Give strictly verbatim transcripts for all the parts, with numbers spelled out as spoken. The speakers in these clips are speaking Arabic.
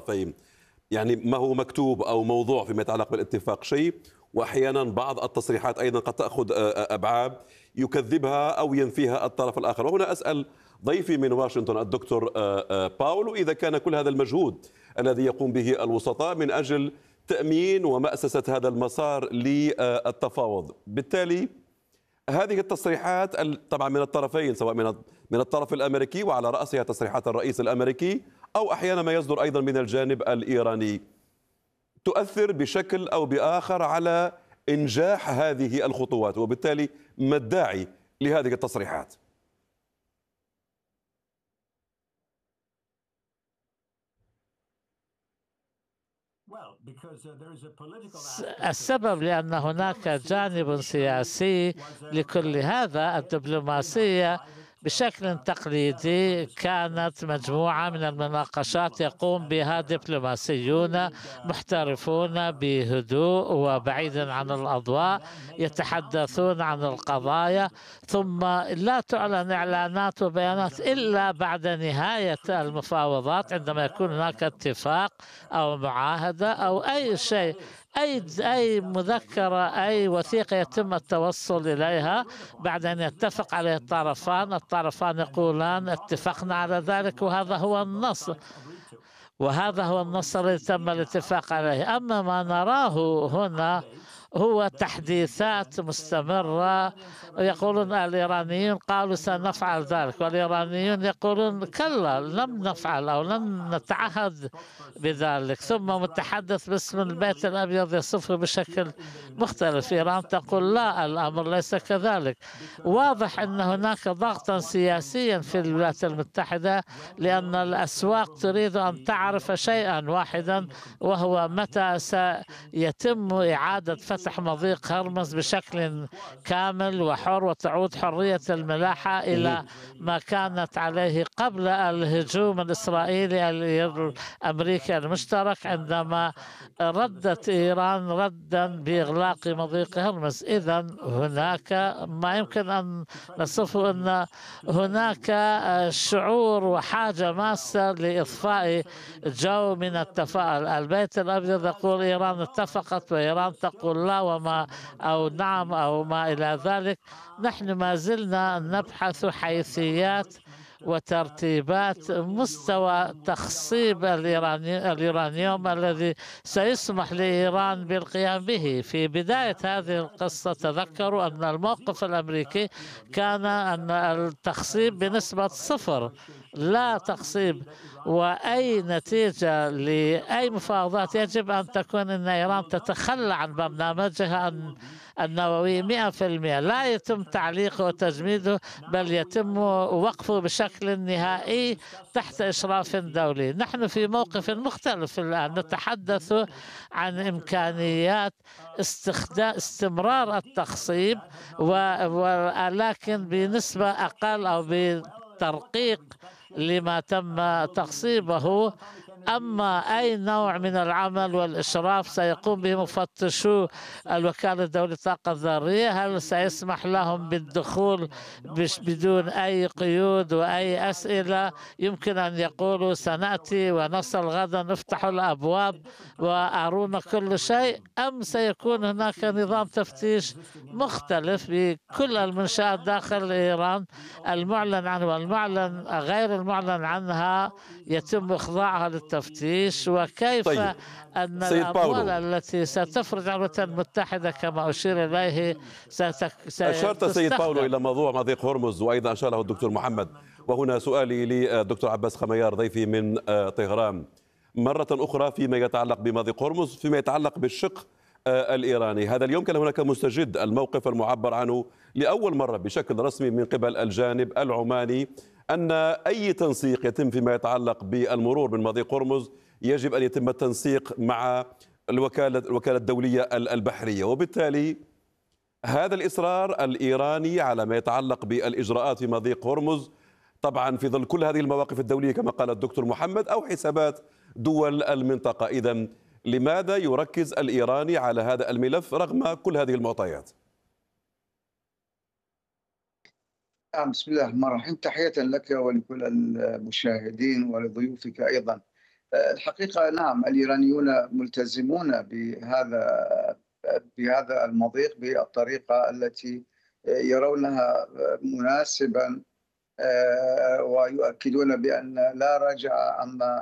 الطرفين؟ يعني ما هو مكتوب أو موضوع فيما يتعلق بالاتفاق شيء، وأحيانا بعض التصريحات أيضا قد تأخذ أبعاد يكذبها أو ينفيها الطرف الآخر. وهنا أسأل ضيفي من واشنطن الدكتور باولو إذا كان كل هذا المجهود الذي يقوم به الوسطاء من أجل تأمين ومأسسة هذا المسار للتفاوض، بالتالي هذه التصريحات طبعا من الطرفين، سواء من من الطرف الامريكي وعلى راسها تصريحات الرئيس الامريكي، او احيانا ما يصدر ايضا من الجانب الايراني، تؤثر بشكل او باخر على انجاح هذه الخطوات، وبالتالي ما الداعي لهذه التصريحات؟ السبب لأن هناك جانب سياسي لكل هذا. الدبلوماسية بشكل تقليدي كانت مجموعة من المناقشات يقوم بها دبلوماسيون محترفون بهدوء وبعيدا عن الأضواء، يتحدثون عن القضايا ثم لا تعلن إعلانات وبيانات إلا بعد نهاية المفاوضات، عندما يكون هناك اتفاق أو معاهدة أو أي شيء، أي أي مذكرة، أي وثيقة يتم التوصل إليها بعد أن يتفق عليه الطرفان. الطرفان يقولان اتفقنا على ذلك، وهذا هو النص، وهذا هو النص الذي تم الاتفاق عليه. أما ما نراه هنا هو تحديثات مستمرة. يقولون الإيرانيون قالوا سنفعل ذلك، والإيرانيون يقولون كلا لم نفعل أو لم نتعهد بذلك، ثم متحدث باسم البيت الأبيض يصفه بشكل مختلف. إيران تقول لا، الأمر ليس كذلك. واضح أن هناك ضغطا سياسيا في الولايات المتحدة، لأن الأسواق تريد أن تعرف شيئا واحدا، وهو متى سيتم إعادة فتح مضيق هرمز بشكل كامل وحر، وتعود حرية الملاحة إلى ما كانت عليه قبل الهجوم الإسرائيلي الأمريكي المشترك، عندما ردت إيران ردا بإغلاق مضيق هرمز. إذا هناك ما يمكن أن نصفه أن هناك شعور وحاجة ماسة لإضفاء جو من التفاؤل. البيت الأبيض يقول إيران اتفقت، وإيران تقول لا وما أو نعم أو ما إلى ذلك. نحن ما زلنا نبحث حيثيات وترتيبات مستوى تخصيب الإيراني اليورانيوم الذي سيسمح لإيران بالقيام به. في بداية هذه القصة تذكروا أن الموقف الأمريكي كان أن التخصيب بنسبة صفر، لا تخصيب، وأي نتيجة لأي مفاوضات يجب أن تكون أن إيران تتخلى عن برنامجها النووي مئة في المئة، لا يتم تعليقه وتجميده، بل يتم وقفه بشكل نهائي تحت إشراف دولي. نحن في موقف مختلف الآن، نتحدث عن إمكانيات استخدام استمرار التخصيب، ولكن بنسبة أقل أو بترقيق لما تم تخصيبه. أما أي نوع من العمل والإشراف سيقوم به مفتشو الوكالة الدولية للطاقة الذرية، هل سيسمح لهم بالدخول بدون أي قيود وأي أسئلة؟ يمكن أن يقولوا سنأتي ونصل غدا نفتح الأبواب وأرونا كل شيء، أم سيكون هناك نظام تفتيش مختلف بكل المنشآت داخل إيران، المعلن عنه والمعلن غير المعلن عنها يتم إخضاعها للتفتيش؟ وكيف طيب. أن الأموال التي ستفرج على الولايات المتحدة كما أشير إليه ستك... أشرت سيد باولو إلى موضوع مضيق هرمز، وأيضا أشاره الدكتور محمد، وهنا سؤالي للدكتور عباس خميار ضيفي من طهران مرة أخرى فيما يتعلق بمضيق هرمز، فيما يتعلق بالشق الإيراني. هذا اليوم كان هناك مستجد الموقف المعبر عنه لأول مرة بشكل رسمي من قبل الجانب العماني، أن أي تنسيق يتم فيما يتعلق بالمرور من مضيق هرمز يجب أن يتم التنسيق مع الوكالة الوكالة الدولية البحرية، وبالتالي هذا الإصرار الإيراني على ما يتعلق بالإجراءات في مضيق هرمز طبعا في ظل كل هذه المواقف الدولية كما قال الدكتور محمد أو حسابات دول المنطقة. إذن لماذا يركز الإيراني على هذا الملف رغم كل هذه المعطيات؟ بسم الله الرحمن الرحيم، تحية لك ولكل المشاهدين ولضيوفك أيضا. الحقيقة نعم، الإيرانيون ملتزمون بهذا بهذا المضيق بالطريقة التي يرونها مناسبا، ويؤكدون بأن لا رجعة عما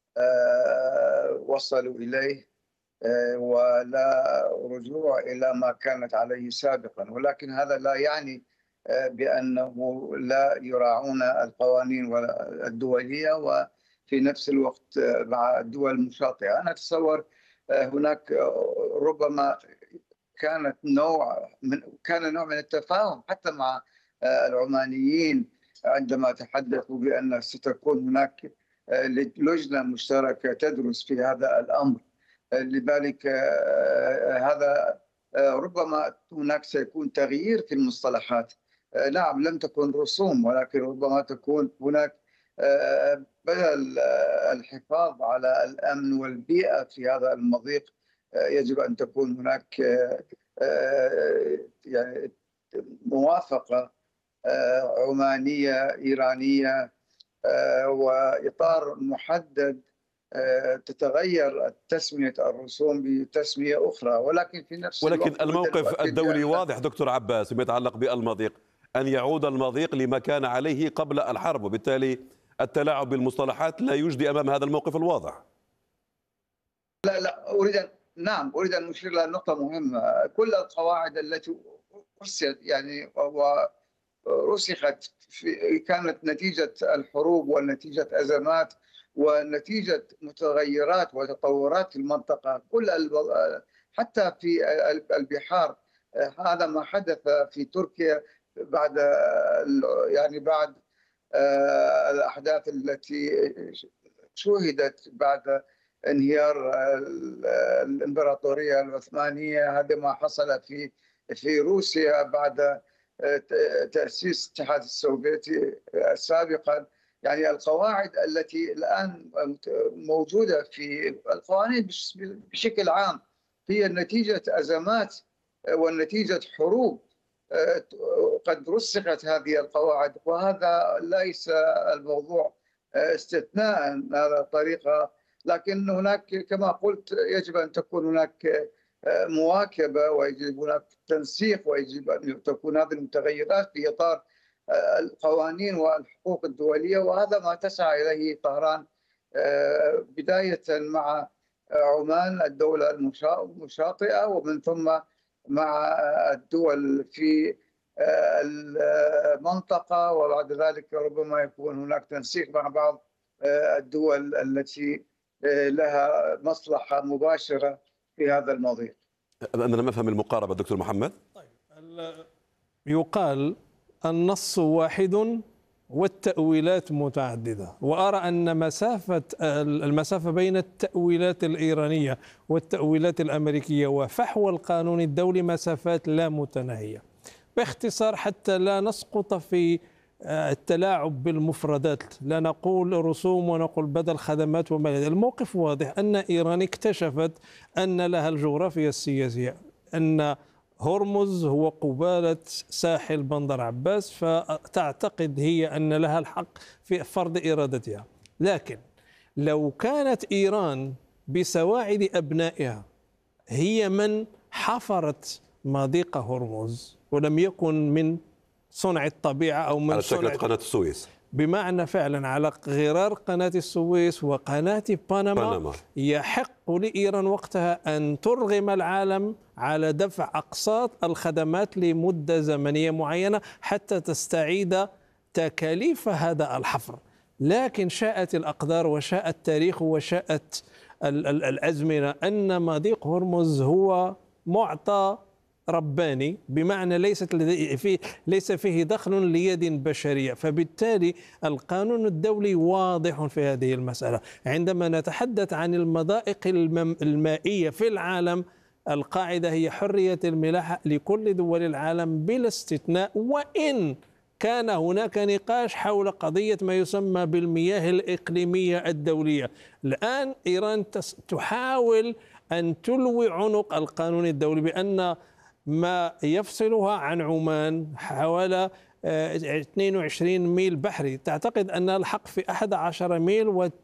وصلوا إليه ولا رجوع إلى ما كانت عليه سابقا. ولكن هذا لا يعني بأنه لا يراعون القوانين الدولية وفي نفس الوقت مع الدول المشاطئة. أنا أتصور هناك ربما كانت نوع من كان نوع من التفاهم حتى مع العمانيين عندما تحدثوا بأن ستكون هناك لجنة مشتركة تدرس في هذا الأمر. لذلك هذا ربما هناك سيكون تغيير في المصطلحات. نعم، لم تكن رسوم، ولكن ربما تكون هناك بدل الحفاظ على الأمن والبيئة في هذا المضيق يجب أن تكون هناك يعني موافقة عمانية إيرانية وإطار محدد تتغير تسمية الرسوم بتسمية أخرى. ولكن في نفس ولكن الوقت الموقف الدولي واضح دكتور عباس فيما يتعلق بالمضيق، أن يعود المضيق لما كان عليه قبل الحرب، وبالتالي التلاعب بالمصطلحات لا يجدي أمام هذا الموقف الواضح. لا لا أريد أن نعم أريد أن أشير إلى نقطة مهمة. كل القواعد التي رسيت يعني ورسخت كانت نتيجة الحروب ونتيجة أزمات ونتيجة متغيرات وتطورات في المنطقة. كل حتى في البحار، هذا ما حدث في تركيا بعد يعني بعد الأحداث التي شوهدت بعد انهيار الإمبراطورية العثمانية. هذا ما حصل في في روسيا بعد تأسيس الاتحاد السوفيتي سابقا. يعني القواعد التي الآن موجودة في القوانين بشكل عام هي نتيجة أزمات ونتيجة حروب قد رسخت هذه القواعد، وهذا ليس الموضوع استثناء هذا طريقة. لكن هناك كما قلت يجب أن تكون هناك مواكبة ويجب هناك تنسيق، ويجب أن تكون هذه المتغيرات في إطار القوانين والحقوق الدولية، وهذا ما تسعى إليه طهران بداية مع عمان الدولة المشاطئة، ومن ثم مع الدول في المنطقة، وبعد ذلك ربما يكون هناك تنسيق مع بعض الدول التي لها مصلحة مباشرة في هذا المضيق. أنا لم أفهم المقاربة دكتور محمد. طيب، يقال النص واحد والتأويلات متعددة، وأرى أن مسافة المسافة بين التأويلات الإيرانية والتأويلات الأمريكية وفحوى القانون الدولي مسافات لا متناهية. باختصار حتى لا نسقط في التلاعب بالمفردات، لا نقول رسوم ونقول بدل خدمات وما. الموقف واضح أن إيران اكتشفت أن لها الجغرافيا السياسية، أن هرمز هو قبالة ساحل بندر عباس، فتعتقد هي أن لها الحق في فرض إرادتها. لكن لو كانت إيران بسواعد أبنائها هي من حفرت مضيق هرمز ولم يكن من صنع الطبيعة أو من على صنع شكل قناة السويس، بمعنى فعلا على غرار قناة السويس وقناة بنما, بنما يحق لإيران وقتها أن ترغم العالم على دفع أقساط الخدمات لمدة زمنية معينة حتى تستعيد تكاليف هذا الحفر. لكن شاءت الأقدار وشاء التاريخ وشاءت الأزمنة أن مضيق هرمز هو معطى رباني، بمعنى ليست فيه ليس فيه دخل ليد بشرية. فبالتالي القانون الدولي واضح في هذه المسألة. عندما نتحدث عن المضائق المائية في العالم، القاعدة هي حرية الملاحة لكل دول العالم بلا استثناء، وإن كان هناك نقاش حول قضية ما يسمى بالمياه الإقليمية الدولية. الآن إيران تحاول أن تلوي عنق القانون الدولي بأن ما يفصلها عن عمان حوالي اثنين وعشرين ميل بحري، تعتقد أن الحق في أحد عشر ميل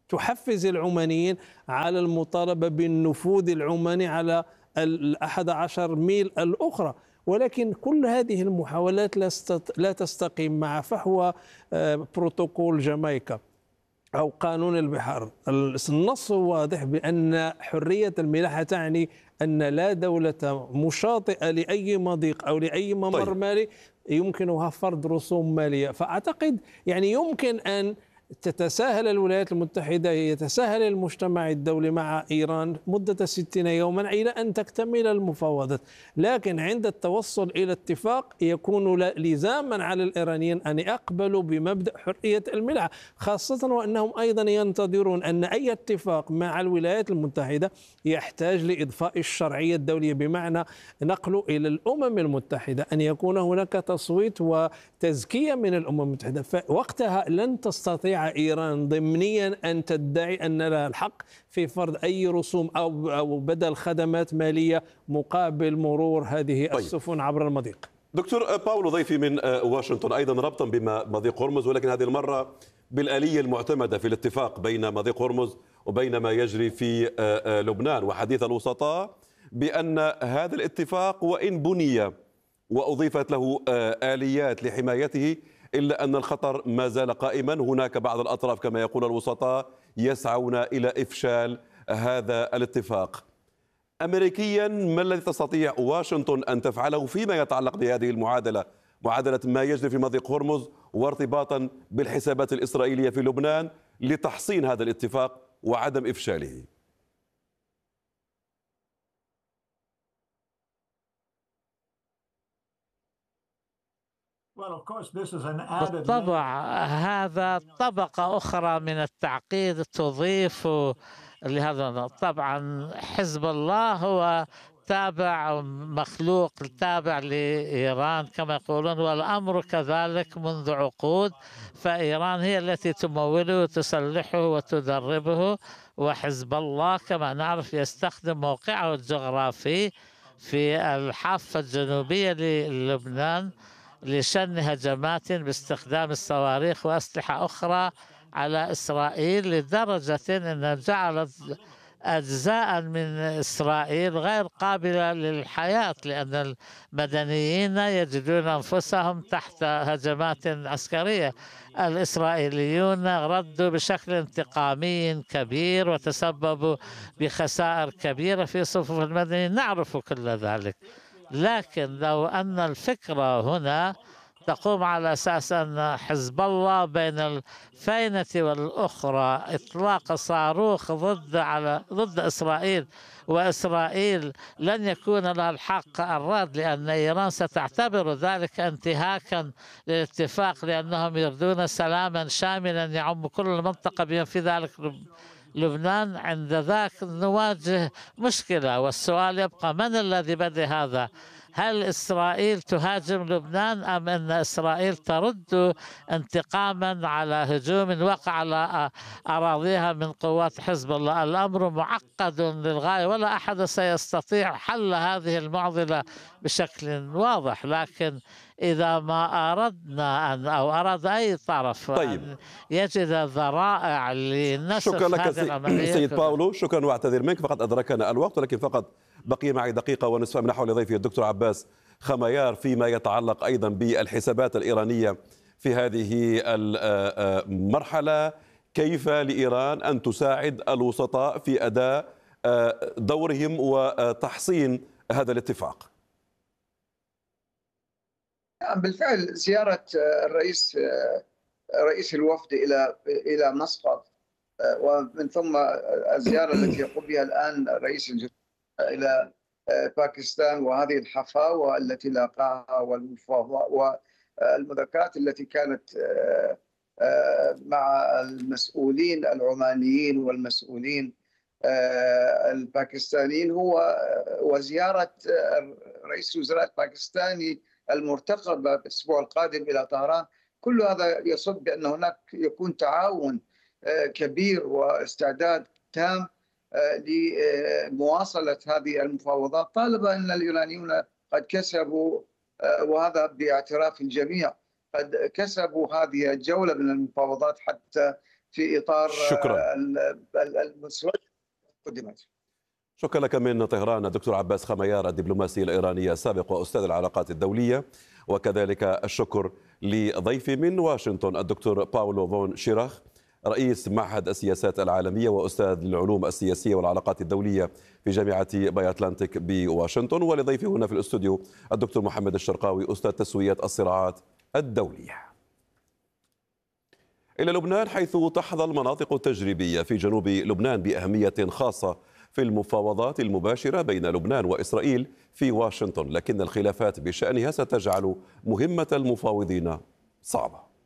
تحفز العمانيين على المطالبة بالنفوذ العماني على الأحد عشر ميل الأخرى. ولكن كل هذه المحاولات لا تستقيم مع فحوى بروتوكول جامايكا أو قانون البحار. النص واضح بأن حرية الملاحة تعني أن لا دولة مشاطئة لأي مضيق أو لأي ممر طيب. مالي يمكنها فرض رسوم مالية. فأعتقد يعني يمكن أن تتساهل الولايات المتحدة، يتساهل المجتمع الدولي مع إيران مدة ستين يوما إلى أن تكتمل المفاوضات، لكن عند التوصل إلى اتفاق يكون لزاما على الإيرانيين أن يقبلوا بمبدأ حرية الملاحة، خاصة وأنهم أيضا ينتظرون أن أي اتفاق مع الولايات المتحدة يحتاج لإضفاء الشرعية الدولية، بمعنى نقله إلى الأمم المتحدة، أن يكون هناك تصويت وتزكية من الأمم المتحدة. فوقتها لن تستطيع إيران ضمنيا أن تدعي أن لها الحق في فرض أي رسوم أو أو بدل خدمات مالية مقابل مرور هذه طيب. السفن عبر المضيق. دكتور باولو ضيفي من واشنطن، أيضا ربطا بمضيق هرمز، ولكن هذه المرة بالآلية المعتمدة في الاتفاق بين مضيق هرمز وبين ما يجري في لبنان، وحديث الوسطاء بأن هذا الاتفاق وإن بني وأضيفت له آليات لحمايته إلا أن الخطر ما زال قائما. هناك بعض الأطراف كما يقول الوسطاء يسعون إلى إفشال هذا الاتفاق. أمريكيا ما الذي تستطيع واشنطن أن تفعله فيما يتعلق بهذه المعادلة، معادلة ما يجري في مضيق هرمز وارتباطا بالحسابات الإسرائيلية في لبنان لتحصين هذا الاتفاق وعدم إفشاله؟ بالطبع هذا طبقة أخرى من التعقيد تضيف لهذا. طبعا حزب الله هو تابع مخلوق تابع لإيران كما يقولون، والأمر كذلك منذ عقود، فإيران هي التي تموله وتسلحه وتدربه، وحزب الله كما نعرف يستخدم موقعه الجغرافي في الحافة الجنوبية للبنان لشن هجمات باستخدام الصواريخ وأسلحة أخرى على إسرائيل، لدرجة أنها جعلت أجزاء من إسرائيل غير قابلة للحياة، لأن المدنيين يجدون أنفسهم تحت هجمات عسكرية. الإسرائيليون ردوا بشكل انتقامي كبير وتسببوا بخسائر كبيرة في صفوف المدنيين، نعرف كل ذلك. لكن لو أن الفكرة هنا تقوم على أساس أن حزب الله بين الفينة والأخرى إطلاق صاروخ ضد على ضد إسرائيل، وإسرائيل لن يكون لها الحق الرد، لأن إيران ستعتبر ذلك انتهاكا للاتفاق، لأنهم يريدون سلاما شاملا يعم كل المنطقة بما في ذلك لبنان. عند ذاك نواجه مشكلة، والسؤال يبقى من الذي بدأ هذا؟ هل إسرائيل تهاجم لبنان أم أن إسرائيل ترد انتقاما على هجوم وقع على أراضيها من قوات حزب الله؟ الأمر معقد للغاية، ولا أحد سيستطيع حل هذه المعضلة بشكل واضح. لكن إذا ما أردنا أن أو أراد أي طرف طيب. أن يجد ذرائع لنسف شكرا لك هذه العملية. سيد باولو، شكرا واعتذر منك، فقد أدركنا الوقت، ولكن فقط بقي معي دقيقة ونصف من حول ضيفي الدكتور عباس خميار فيما يتعلق أيضا بالحسابات الإيرانية في هذه المرحلة. كيف لإيران أن تساعد الوسطاء في أداء دورهم وتحصين هذا الاتفاق؟ بالفعل زيارة الرئيس رئيس الوفد إلى إلى مسقط، ومن ثم الزيارة التي يقوم بها الآن رئيس الجمهورية إلى باكستان، وهذه الحفاوة التي لاقاها والمذاكرات التي كانت مع المسؤولين العمانيين والمسؤولين الباكستانيين، هو وزيارة رئيس الوزراء الباكستاني المرتقبة الأسبوع القادم إلى طهران. كل هذا يصب بأن هناك يكون تعاون كبير واستعداد تام لمواصلة هذه المفاوضات، طالما أن الإيرانيون قد كسبوا، وهذا باعتراف الجميع، قد كسبوا هذه الجولة من المفاوضات حتى في إطار شكرا. المسودة قدمت. شكرا لك من طهران الدكتور عباس خميار الدبلوماسي الإيراني السابق وأستاذ العلاقات الدولية، وكذلك الشكر لضيفي من واشنطن الدكتور باولو فون شيراخ رئيس معهد السياسات العالمية وأستاذ العلوم السياسية والعلاقات الدولية في جامعة باي أتلانتيك بواشنطن، ولضيفي هنا في الاستوديو الدكتور محمد الشرقاوي أستاذ تسوية الصراعات الدولية. إلى لبنان، حيث تحظى المناطق التجريبية في جنوب لبنان بأهمية خاصة في المفاوضات المباشرة بين لبنان وإسرائيل في واشنطن، لكن الخلافات بشأنها ستجعل مهمة المفاوضين صعبة.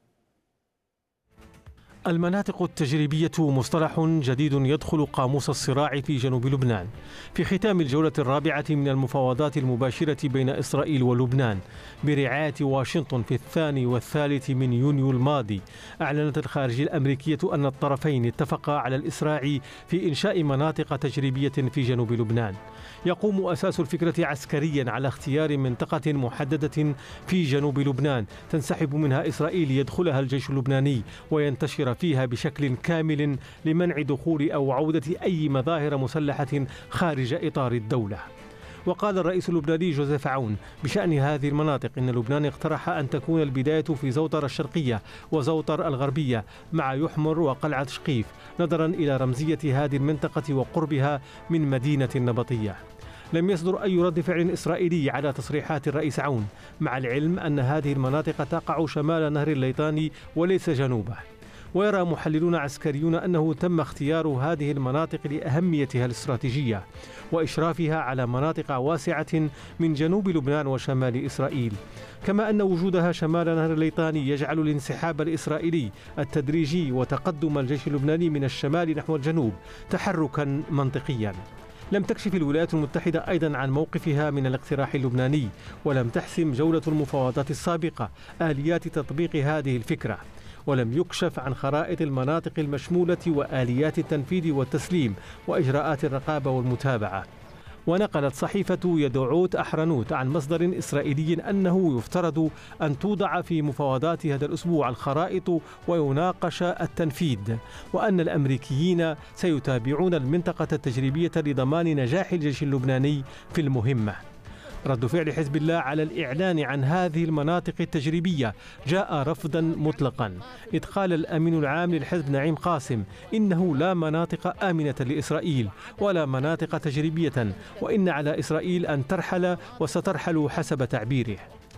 المناطق التجريبية مصطلح جديد يدخل قاموس الصراع في جنوب لبنان في ختام الجولة الرابعة من المفاوضات المباشرة بين إسرائيل ولبنان برعاية واشنطن في الثاني والثالث من يونيو الماضي. أعلنت الخارجية الأمريكية أن الطرفين اتفقا على الإسراع في إنشاء مناطق تجريبية في جنوب لبنان. يقوم أساس الفكرة عسكريا على اختيار منطقة محددة في جنوب لبنان تنسحب منها إسرائيل يدخلها الجيش اللبناني وينتشر فيها بشكل كامل لمنع دخول أو عودة أي مظاهر مسلحة خارج إطار الدولة. وقال الرئيس اللبناني جوزيف عون بشأن هذه المناطق إن لبنان اقترح أن تكون البداية في زوطر الشرقية وزوطر الغربية مع يحمر وقلعة شقيف، نظرا إلى رمزية هذه المنطقة وقربها من مدينة النبطية. لم يصدر أي رد فعل إسرائيلي على تصريحات الرئيس عون، مع العلم أن هذه المناطق تقع شمال نهر الليطاني وليس جنوبه. ويرى محللون عسكريون أنه تم اختيار هذه المناطق لأهميتها الاستراتيجية وإشرافها على مناطق واسعة من جنوب لبنان وشمال إسرائيل، كما أن وجودها شمال نهر الليطاني يجعل الانسحاب الإسرائيلي التدريجي وتقدم الجيش اللبناني من الشمال نحو الجنوب تحركا منطقيا. لم تكشف الولايات المتحدة أيضا عن موقفها من الاقتراح اللبناني، ولم تحسم جولة المفاوضات السابقة آليات تطبيق هذه الفكرة، ولم يكشف عن خرائط المناطق المشمولة وآليات التنفيذ والتسليم وإجراءات الرقابة والمتابعة. ونقلت صحيفة يدعوت أحرنوت عن مصدر إسرائيلي أنه يفترض أن توضع في مفاوضات هذا الأسبوع الخرائط ويناقش التنفيذ، وأن الأمريكيين سيتابعون المنطقة التجريبية لضمان نجاح الجيش اللبناني في المهمة. رد فعل حزب الله على الإعلان عن هذه المناطق التجريبية جاء رفضا مطلقا، إذ قال الأمين العام للحزب نعيم قاسم إنه لا مناطق آمنة لإسرائيل ولا مناطق تجريبية، وإن على إسرائيل أن ترحل وسترحل حسب تعبيره.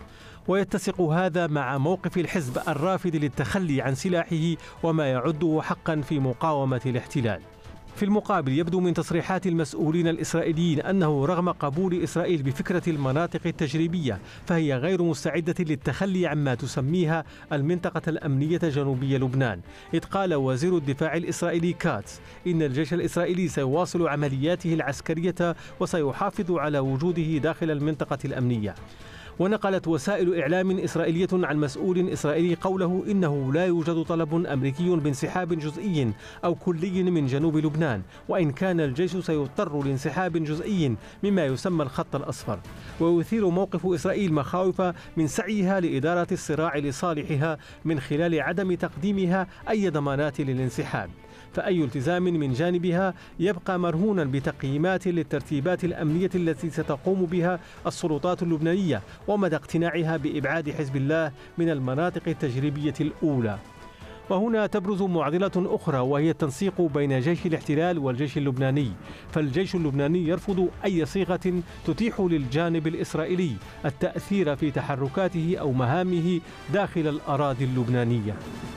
ويتسق هذا مع موقف الحزب الرافض للتخلي عن سلاحه وما يعده حقا في مقاومة الاحتلال. في المقابل يبدو من تصريحات المسؤولين الإسرائيليين أنه رغم قبول إسرائيل بفكرة المناطق التجريبية فهي غير مستعدة للتخلي عما تسميها المنطقة الأمنية جنوبية لبنان، إذ قال وزير الدفاع الإسرائيلي كاتس إن الجيش الإسرائيلي سيواصل عملياته العسكرية وسيحافظ على وجوده داخل المنطقة الأمنية. ونقلت وسائل إعلام إسرائيلية عن مسؤول إسرائيلي قوله إنه لا يوجد طلب أمريكي بانسحاب جزئي أو كلي من جنوب لبنان، وإن كان الجيش سيضطر لانسحاب جزئي مما يسمى الخط الأصفر. ويثير موقف إسرائيل مخاوف من سعيها لإدارة الصراع لصالحها من خلال عدم تقديمها أي ضمانات للانسحاب، فأي التزام من جانبها يبقى مرهونا بتقييمات للترتيبات الأمنية التي ستقوم بها السلطات اللبنانية ومدى اقتناعها بإبعاد حزب الله من المناطق التجريبية الأولى. وهنا تبرز معضلة أخرى وهي التنسيق بين جيش الاحتلال والجيش اللبناني، فالجيش اللبناني يرفض أي صيغة تتيح للجانب الإسرائيلي التأثير في تحركاته أو مهامه داخل الأراضي اللبنانية.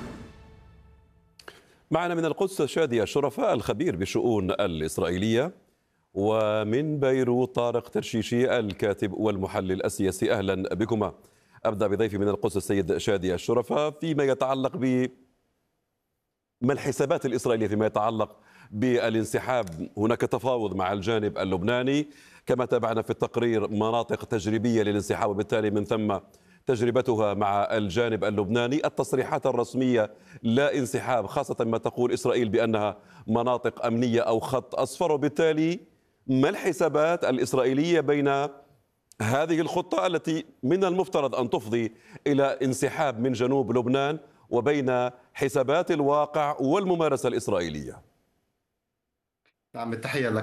معنا من القدس شادي الشرفاء الخبير بالشؤون الإسرائيلية، ومن بيروت طارق ترشيشي الكاتب والمحلل السياسي. أهلا بكما. أبدأ بضيفي من القدس السيد شادي الشرفاء فيما يتعلق ب ما الحسابات الإسرائيلية فيما يتعلق بالانسحاب. هناك تفاوض مع الجانب اللبناني كما تابعنا في التقرير، مناطق تجريبية للانسحاب وبالتالي من ثم تجربتها مع الجانب اللبناني. التصريحات الرسمية لا انسحاب، خاصة ما تقول إسرائيل بأنها مناطق أمنية أو خط أصفر، وبالتالي ما الحسابات الإسرائيلية بين هذه الخطة التي من المفترض أن تفضي إلى انسحاب من جنوب لبنان وبين حسابات الواقع والممارسة الإسرائيلية. نعم، التحية لك.